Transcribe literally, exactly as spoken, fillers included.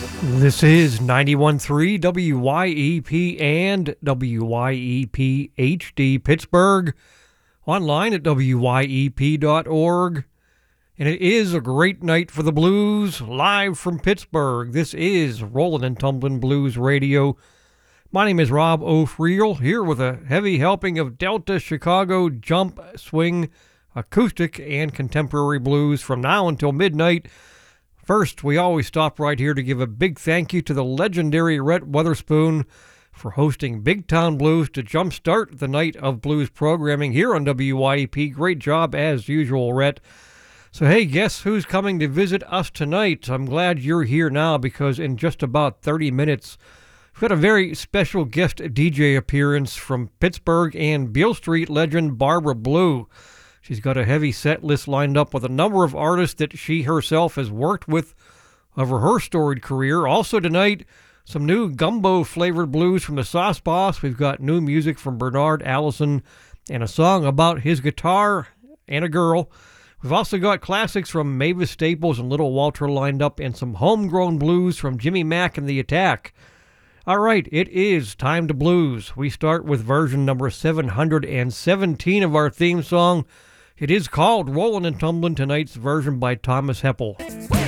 This is ninety-one point three W Y E P and W Y E P H D Pittsburgh, online at W Y E P dot org. And it is a great night for the blues, live from Pittsburgh. This is Rollin' and Tumblin' Blues Radio. My name is Rob O'Friel, here with a heavy helping of Delta, Chicago, jump, swing, acoustic, and contemporary blues from now until midnight. First, we always stop right here to give a big thank you to the legendary Rhett Weatherspoon for hosting Big Town Blues to jumpstart the night of blues programming here on W Y E P. Great job as usual, Rhett. So hey, guess who's coming to visit us tonight? I'm glad you're here now because in just about thirty minutes, we've got a very special guest D J appearance from Pittsburgh and Beale Street legend Barbara Blue. She's got a heavy set list lined up with a number of artists that she herself has worked with over her storied career. Also tonight, some new gumbo-flavored blues from the Sauce Boss. We've got new music from Bernard Allison and a song about his guitar and a girl. We've also got classics from Mavis Staples and Little Walter lined up and some homegrown blues from Jimmy Mack and the Attack. All right, it is time to blues. We start with version number seven hundred seventeen of our theme song. It is called Rollin' and Tumblin', tonight's version by Thomas Heppel.